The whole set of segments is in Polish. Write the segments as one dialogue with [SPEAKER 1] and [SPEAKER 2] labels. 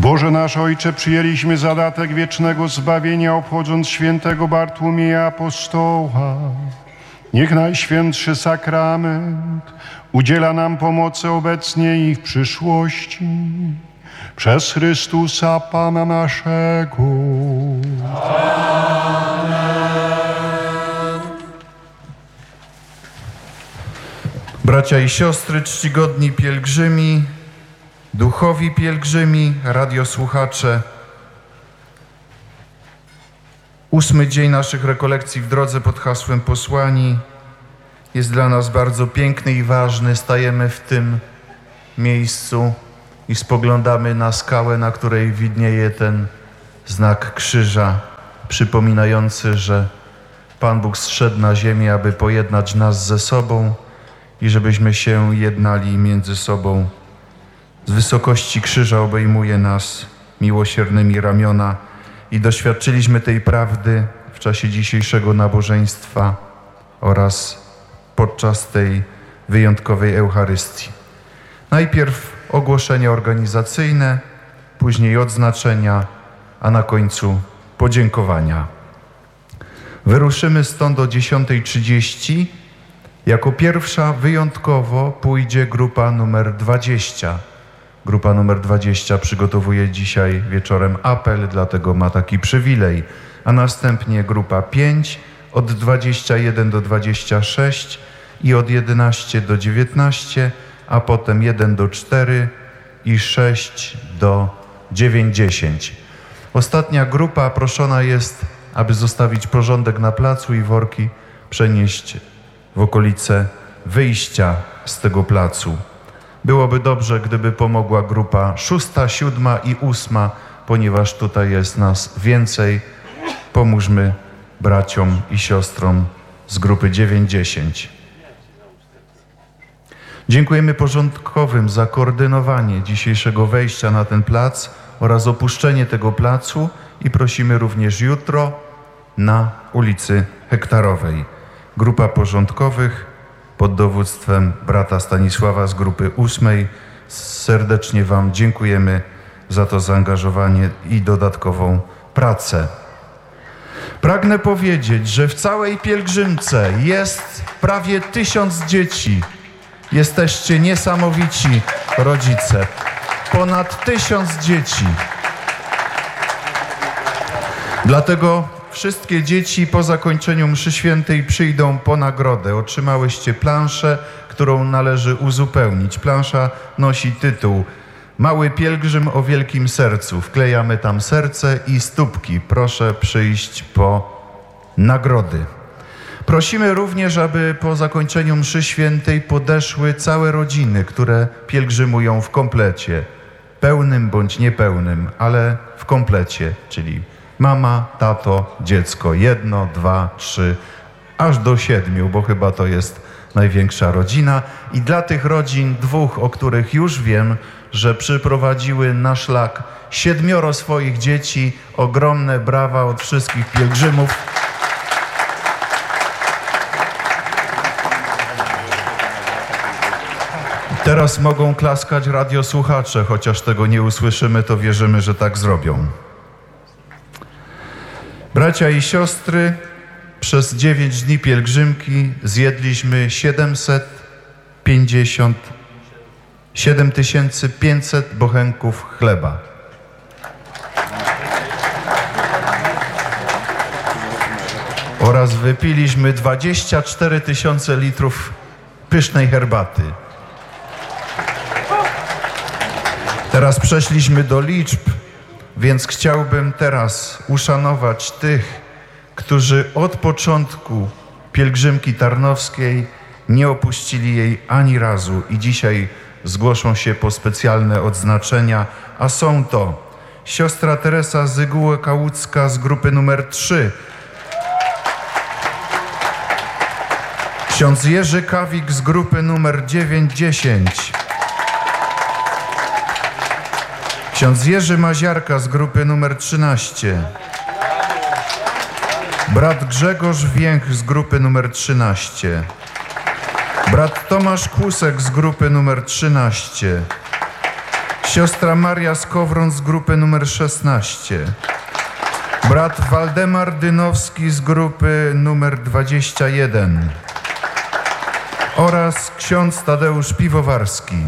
[SPEAKER 1] Boże nasz Ojcze, przyjęliśmy zadatek wiecznego zbawienia, obchodząc świętego Bartłomieja Apostoła. Niech Najświętszy Sakrament udziela nam pomocy obecnie i w przyszłości. Przez Chrystusa Pana naszego.
[SPEAKER 2] Bracia i siostry, czcigodni pielgrzymi, duchowi pielgrzymi, radiosłuchacze. 8. dzień naszych rekolekcji w drodze pod hasłem Posłani jest dla nas bardzo piękny i ważny. Stajemy w tym miejscu i spoglądamy na skałę, na której widnieje ten znak krzyża, przypominający, że Pan Bóg zszedł na ziemię, aby pojednać nas ze sobą i żebyśmy się jednali między sobą. Z wysokości krzyża obejmuje nas miłosiernymi ramiona i doświadczyliśmy tej prawdy w czasie dzisiejszego nabożeństwa oraz podczas tej wyjątkowej Eucharystii. Najpierw ogłoszenia organizacyjne, później odznaczenia, a na końcu podziękowania. Wyruszymy stąd o 10:30. Jako pierwsza wyjątkowo pójdzie grupa numer 20. Grupa numer 20 przygotowuje dzisiaj wieczorem apel, dlatego ma taki przywilej. A następnie grupa 5 od 21 do 26 i od 11 do 19, a potem 1 do 4 i 6 do 9:10. Ostatnia grupa proszona jest, aby zostawić porządek na placu i worki przenieść w okolice wyjścia z tego placu. Byłoby dobrze, gdyby pomogła grupa 6., 7. i 8, ponieważ tutaj jest nas więcej. Pomóżmy braciom i siostrom z grupy 9-10. Dziękujemy porządkowym za koordynowanie dzisiejszego wejścia na ten plac oraz opuszczenie tego placu i prosimy również jutro na ulicy Hektarowej. Grupa porządkowych pod dowództwem brata Stanisława z grupy 8. Serdecznie Wam dziękujemy za to zaangażowanie i dodatkową pracę. Pragnę powiedzieć, że w całej pielgrzymce jest prawie 1000 dzieci. Jesteście niesamowici rodzice. Ponad 1000 dzieci. Dlatego wszystkie dzieci po zakończeniu mszy świętej przyjdą po nagrodę. Otrzymałyście planszę, którą należy uzupełnić. Plansza nosi tytuł Mały pielgrzym o wielkim sercu. Wklejamy tam serce i stópki. Proszę przyjść po nagrody. Prosimy również, aby po zakończeniu mszy świętej podeszły całe rodziny, które pielgrzymują w komplecie. Pełnym bądź niepełnym, ale w komplecie, czyli mama, tato, dziecko, 1, 2, 3, aż do 7, bo chyba to jest największa rodzina. I dla tych rodzin 2, o których już wiem, że przyprowadziły na szlak 7 swoich dzieci, ogromne brawa od wszystkich pielgrzymów. Teraz mogą klaskać radiosłuchacze, chociaż tego nie usłyszymy, to wierzymy, że tak zrobią. Bracia i siostry, przez 9 dni pielgrzymki zjedliśmy 7500 bochenków chleba. Oraz wypiliśmy 24 000 litrów pysznej herbaty. Teraz przeszliśmy do liczb, więc chciałbym teraz uszanować tych, którzy od początku pielgrzymki tarnowskiej nie opuścili jej ani razu i dzisiaj zgłoszą się po specjalne odznaczenia, a są to siostra Teresa Zygułek-Kałucka z grupy numer 3, ksiądz Jerzy Kawik z grupy numer 9-10, ksiądz Jerzy Maziarka z grupy numer 13, brat Grzegorz Więch z grupy numer 13, brat Tomasz Kłusek z grupy numer 13, Siostra Maria Skowron z grupy numer 16. Brat Waldemar Dynowski z grupy numer 21. Oraz ksiądz Tadeusz Piwowarski.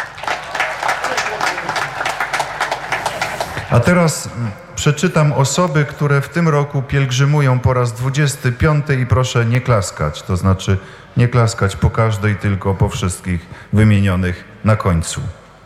[SPEAKER 2] A teraz przeczytam osoby, które w tym roku pielgrzymują po raz 25 i proszę nie klaskać, to znaczy nie klaskać po każdej, tylko po wszystkich wymienionych na końcu.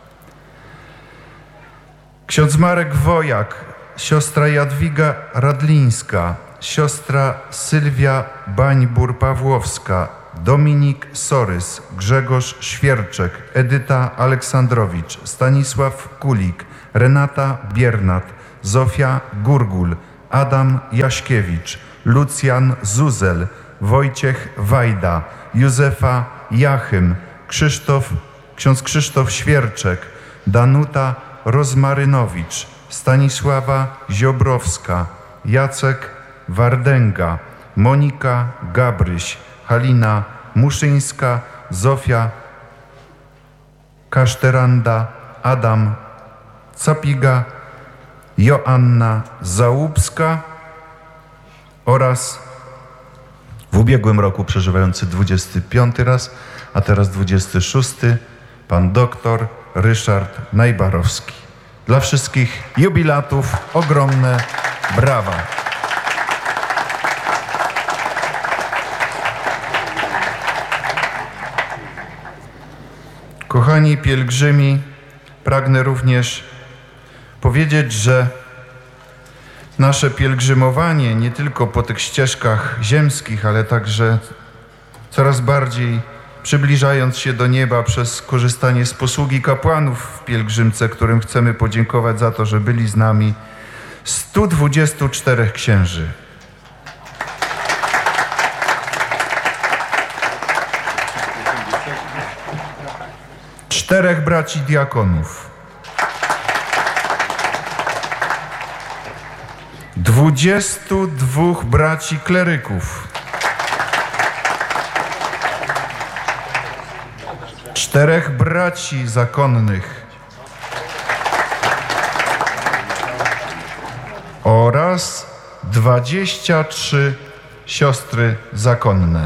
[SPEAKER 2] Ksiądz Marek Wojak, siostra Jadwiga Radlińska, siostra Sylwia Bańbur-Pawłowska, Dominik Sorys, Grzegorz Świerczek, Edyta Aleksandrowicz, Stanisław Kulik, Renata Biernat, Zofia Gurgul, Adam Jaśkiewicz, Lucjan Zuzel, Wojciech Wajda, Józefa Jachym, ksiądz Krzysztof Świerczek, Danuta Rozmarynowicz, Stanisława Ziobrowska, Jacek Wardęga, Monika Gabryś, Halina Muszyńska, Zofia Kaszteranda, Adam Capiga, Joanna Załupska oraz w ubiegłym roku przeżywający 25 raz, a teraz 26, pan doktor Ryszard Najbarowski. Dla wszystkich jubilatów ogromne brawa. Kochani pielgrzymi, pragnę również powiedzieć, że nasze pielgrzymowanie nie tylko po tych ścieżkach ziemskich, ale także coraz bardziej przybliżając się do nieba przez korzystanie z posługi kapłanów w pielgrzymce, którym chcemy podziękować za to, że byli z nami, 124 księży. Czterech braci diakonów, 22 braci kleryków, 4 braci zakonnych oraz 23 siostry zakonne.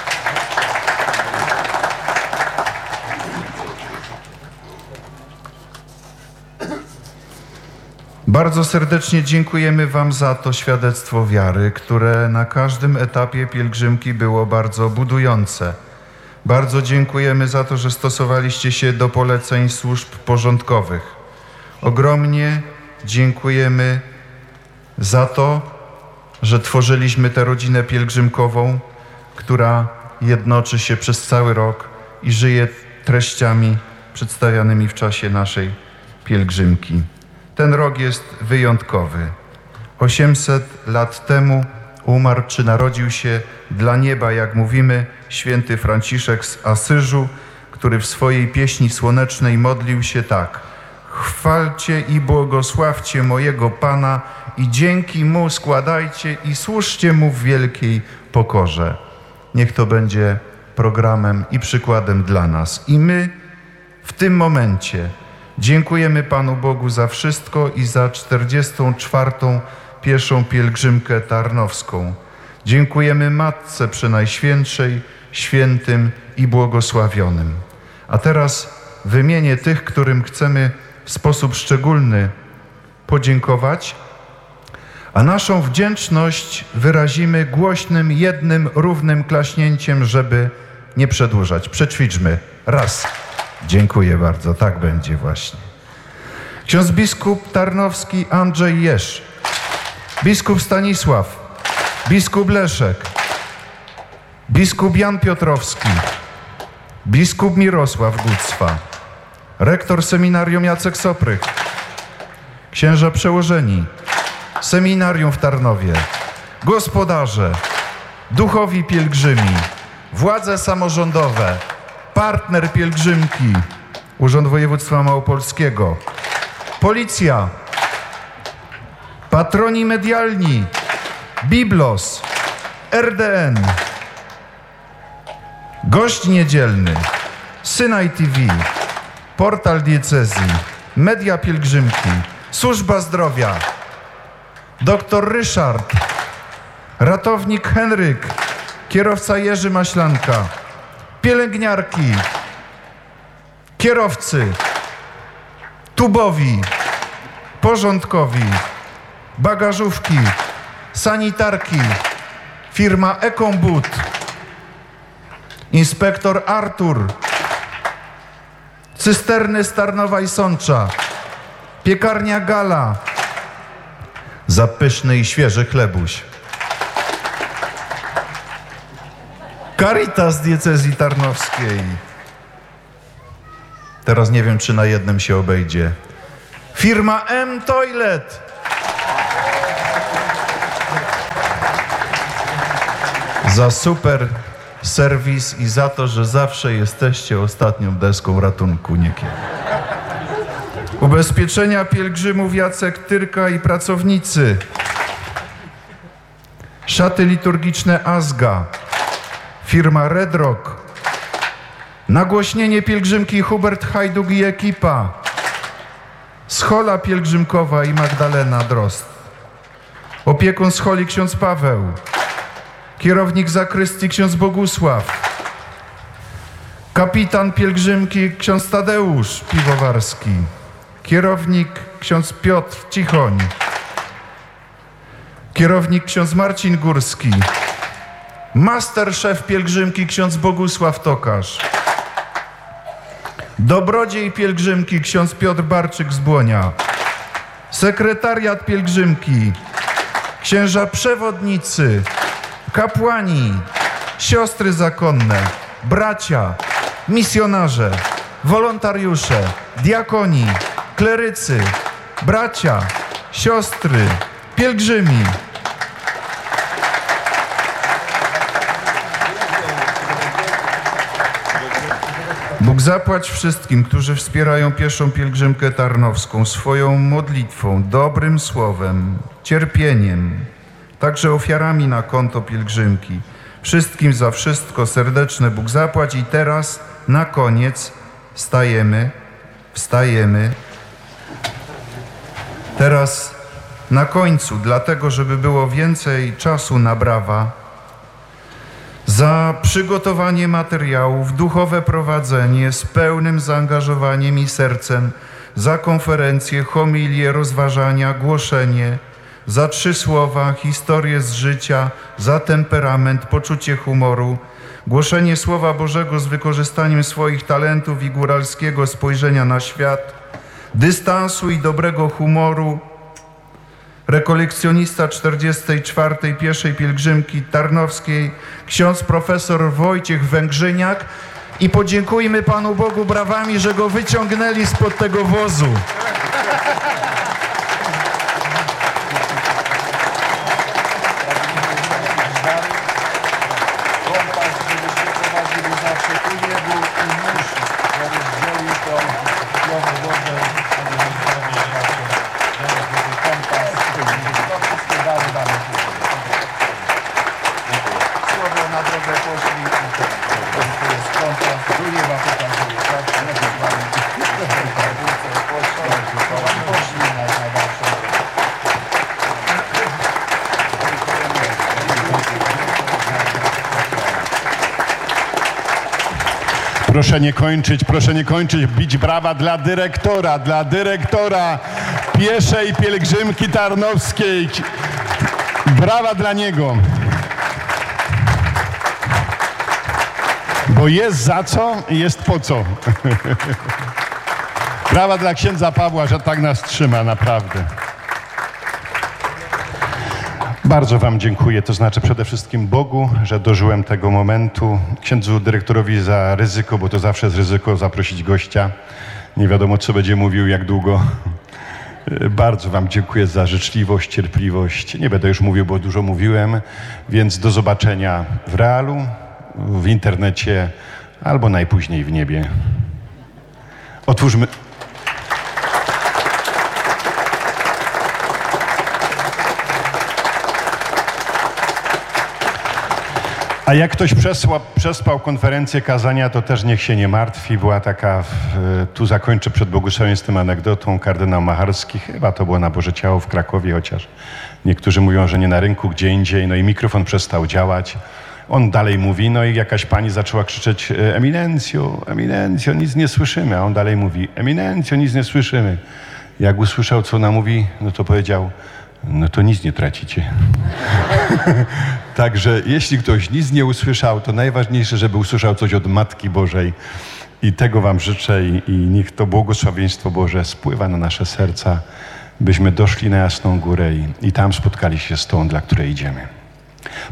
[SPEAKER 2] Bardzo serdecznie dziękujemy Wam za to świadectwo wiary, które na każdym etapie pielgrzymki było bardzo budujące. Bardzo dziękujemy za to, że stosowaliście się do poleceń służb porządkowych. Ogromnie dziękujemy za to, że tworzyliśmy tę rodzinę pielgrzymkową, która jednoczy się przez cały rok i żyje treściami przedstawianymi w czasie naszej pielgrzymki. Ten rok jest wyjątkowy. 800 lat temu umarł czy narodził się dla nieba, jak mówimy, święty Franciszek z Asyżu, który w swojej pieśni słonecznej modlił się tak: chwalcie i błogosławcie mojego Pana i dzięki Mu składajcie i służcie Mu w wielkiej pokorze. Niech to będzie programem i przykładem dla nas. I my w tym momencie dziękujemy Panu Bogu za wszystko i za 44. pieszą pielgrzymkę tarnowską. Dziękujemy Matce Przenajświętszej, świętym i błogosławionym. A teraz wymienię tych, którym chcemy w sposób szczególny podziękować, a naszą wdzięczność wyrazimy głośnym, jednym, równym klaśnięciem, żeby nie przedłużać. Przećwiczmy. Raz. Dziękuję bardzo. Tak będzie właśnie. Ksiądz biskup tarnowski Andrzej Jesz, biskup Stanisław, biskup Leszek, biskup Jan Piotrowski, biskup Mirosław Gucwa, rektor seminarium Jacek Soprych, księża przełożeni, seminarium w Tarnowie, gospodarze, duchowi pielgrzymi, władze samorządowe, partner pielgrzymki, Urząd Województwa Małopolskiego, policja, patroni medialni, Biblos, RDN, gość niedzielny, Synaj TV, portal diecezji, Media Pielgrzymki, Służba Zdrowia, doktor Ryszard, ratownik Henryk, kierowca Jerzy Maślanka, pielęgniarki, kierowcy, tubowi, porządkowi, bagażówki, sanitarki, firma Ekombut, inspektor Artur, cysterny Starnowa i Sącza, piekarnia Gala, za pyszny i świeży chlebuś, Caritas Diecezji Tarnowskiej. Teraz nie wiem, czy na jednym się obejdzie. Firma M-Toilet. Za super serwis i za to, że zawsze jesteście ostatnią deską ratunku niekiedy. Ubezpieczenia pielgrzymów Jacek Tyrka i pracownicy. Szaty liturgiczne Azga. Firma Red Rock. Nagłośnienie pielgrzymki Hubert Hajduk i ekipa. Schola pielgrzymkowa i Magdalena Drozd. Opiekun scholi ksiądz Paweł. Kierownik zakrystii ksiądz Bogusław. Kapitan pielgrzymki ksiądz Tadeusz Piwowarski. Kierownik ksiądz Piotr Cichoń. Kierownik ksiądz Marcin Górski. Masterszef pielgrzymki ksiądz Bogusław Tokarz. Dobrodziej pielgrzymki ksiądz Piotr Barczyk z Błonia. Sekretariat pielgrzymki, księża przewodnicy, kapłani, siostry zakonne, bracia, misjonarze, wolontariusze, diakoni, klerycy, bracia, siostry, pielgrzymi. Bóg zapłać wszystkim, którzy wspierają pieszą pielgrzymkę tarnowską swoją modlitwą, dobrym słowem, cierpieniem, także ofiarami na konto pielgrzymki. Wszystkim za wszystko serdeczne Bóg zapłać. I teraz na koniec wstajemy. Teraz na końcu, dlatego żeby było więcej czasu na brawa, za przygotowanie materiałów, duchowe prowadzenie z pełnym zaangażowaniem i sercem, za konferencje, homilie, rozważania, głoszenie, za 3 słowa, historię z życia, za temperament, poczucie humoru, głoszenie Słowa Bożego z wykorzystaniem swoich talentów i góralskiego spojrzenia na świat, dystansu i dobrego humoru, rekolekcjonista 44. pieszej pielgrzymki tarnowskiej, ksiądz profesor Wojciech Węgrzyniak. I podziękujmy Panu Bogu brawami, że go wyciągnęli spod tego wozu.
[SPEAKER 1] Proszę nie kończyć, bić brawa dla dyrektora pieszej pielgrzymki tarnowskiej. Brawa dla niego. Bo jest za co i jest po co. Brawa dla księdza Pawła, że tak nas trzyma, naprawdę. Bardzo wam dziękuję, to znaczy przede wszystkim Bogu, że dożyłem tego momentu. Księdzu dyrektorowi za ryzyko, bo to zawsze jest ryzyko zaprosić gościa. Nie wiadomo, co będzie mówił, jak długo. Bardzo wam dziękuję za życzliwość, cierpliwość. Nie będę już mówił, bo dużo mówiłem, więc do zobaczenia w realu, w internecie albo najpóźniej w niebie. Otwórzmy... A A jak ktoś przespał konferencję kazania, to też niech się nie martwi. Była taka, tu zakończę przed błogosławieństwem anegdotą, kardynał Macharski, chyba to było na Boże Ciało w Krakowie, chociaż niektórzy mówią, że nie na rynku, gdzie indziej, no i mikrofon przestał działać. On dalej mówi, no i jakaś pani zaczęła krzyczeć: Eminencjo, nic nie słyszymy. A on dalej mówi: Eminencjo, nic nie słyszymy. Jak usłyszał, co ona mówi, no to powiedział: no to nic nie tracicie. Także jeśli ktoś nic nie usłyszał, to najważniejsze, żeby usłyszał coś od Matki Bożej. I tego wam życzę i niech to błogosławieństwo Boże spływa na nasze serca, byśmy doszli na Jasną Górę i tam spotkali się z tą, dla której idziemy.